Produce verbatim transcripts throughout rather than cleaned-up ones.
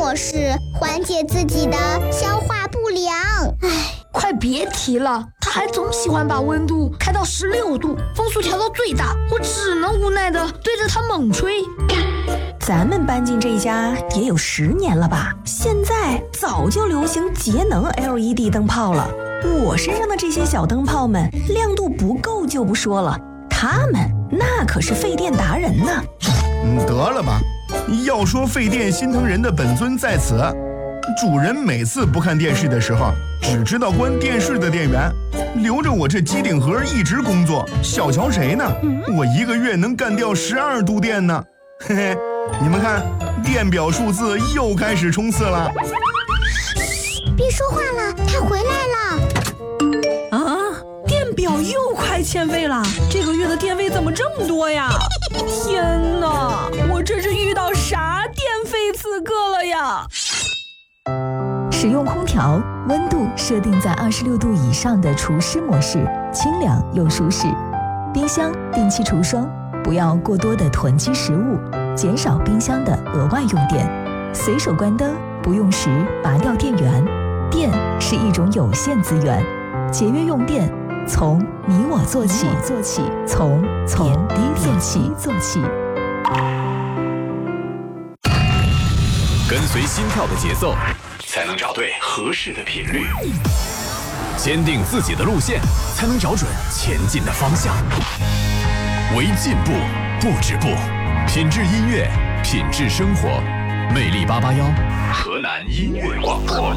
模式，缓解自己的消化不良。唉， 快别提了，他还总喜欢把温度开到十六度，风速调到最大，我只能无奈的对着他猛吹。 咱们搬进这家也有十年了吧，现在早就流行节能 L E D 灯泡了。我身上的这些小灯泡们亮度不够就不说了，他们那可是费电达人呢。 嗯，得了吧，要说费电心疼人的本尊在此。主人每次不看电视的时候，只知道关电视的电源，留着我这机顶盒一直工作，小瞧谁呢？我一个月能干掉十二度电呢。嘿嘿，你们看，电表数字又开始冲刺了。 别说话了，他回来了。 啊，电表又快欠费了，这个月的电费怎么这么多呀？天哪，我这是遇到啥电费刺客了呀？ 使用空调，温度设定在二十六度以上的除湿模式，清凉又舒适。冰箱定期除霜，不要过多的囤积食物，减少冰箱的额外用电。随手关灯，不用时拔掉电源。电是一种有限资源，节约用电，从你我做起，做起，从从点滴做起，做起。 跟随心跳的节奏，才能找对合适的频率；坚定自己的路线，才能找准前进的方向。为进步不止步，品质音乐，品质生活。魅力八八幺，河南音乐广播。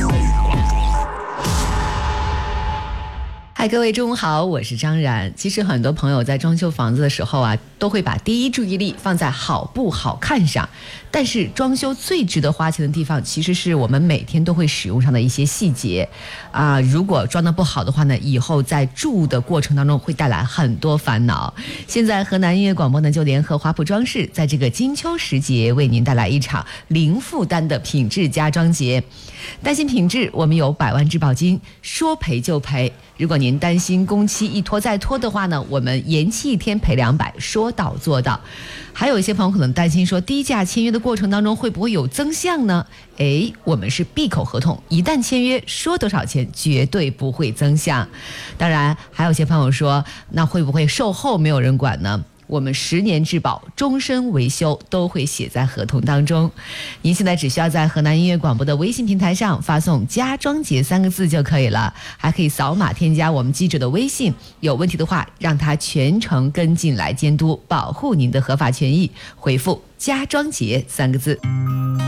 嗨，各位中午好，我是张然。其实很多朋友在装修房子的时候啊，都会把第一注意力放在好不好看上，但是装修最值得花钱的地方，其实是我们每天都会使用上的一些细节啊。如果装得不好的话呢，以后在住的过程当中会带来很多烦恼。现在河南音乐广播呢，就联合华普装饰，在这个金秋时节，为您带来一场零负担的品质家装节。担心品质，我们有百万质保金，说赔就赔。如果您担心工期一拖再拖的话呢，我们延期一天赔两百，说到做到。还有一些朋友可能担心说，低价签约的过程当中会不会有增项呢？诶，我们是闭口合同，一旦签约说多少钱绝对不会增项。当然还有些朋友说，那会不会售后没有人管呢？我们十年质保、终身维修都会写在合同当中。您现在只需要在河南音乐广播的微信平台上发送家装节三个字就可以了，还可以扫码添加我们记者的微信，有问题的话让他全程跟进来监督，保护您的合法权益。回复家装节三个字。